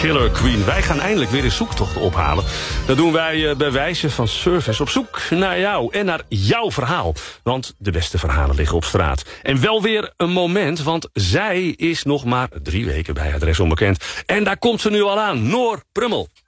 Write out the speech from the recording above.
Killer Queen. Wij gaan eindelijk weer een zoektocht ophalen. Dat doen wij bij wijze van service op zoek naar jou en naar jouw verhaal. Want de beste verhalen liggen op straat. En wel weer een moment, want zij is nog maar 3 weken bij Adres Onbekend. En daar komt ze nu al aan, Noor Prummel.